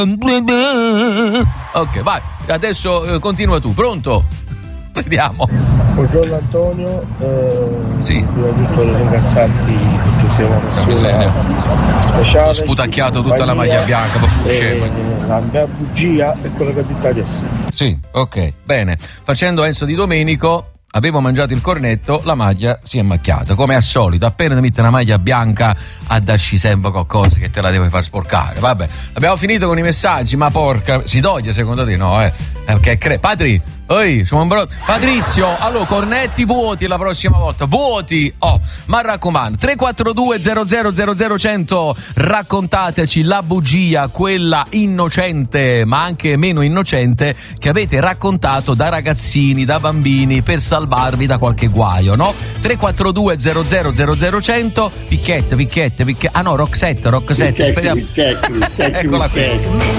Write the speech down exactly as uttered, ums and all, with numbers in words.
Ok, vai, adesso eh, continua tu, pronto? Vediamo. Buongiorno Antonio, eh, sì. prima di tutto ringraziarti perché sei una persona speciale. Ho sputacchiato tutta la maglia bianca, e la mia bugia è quella che ho detto adesso. Sì, ok, bene. Facendo Enzo Di Domenico, avevo mangiato il cornetto, la maglia si è macchiata, come al solito. Appena ti mette una maglia bianca a darci sempre qualcosa che te la deve far sporcare. Vabbè, abbiamo finito con i messaggi, ma porca, si toglie secondo te? No, eh, perché cre- Patri, oi, sono un bro- Patrizio, allora cornetti voti la prossima volta, voti, oh, ma raccomando, tre quattro due zero zero zero zero cento, raccontateci la bugia, quella innocente ma anche meno innocente che avete raccontato da ragazzini, da bambini, per salvarvi da qualche guaio, no? tre quattro due zero zero zero zero cento, picchette, picchette, picchette, ah no, Roxette, Roxette, speriamo. Eccola qui.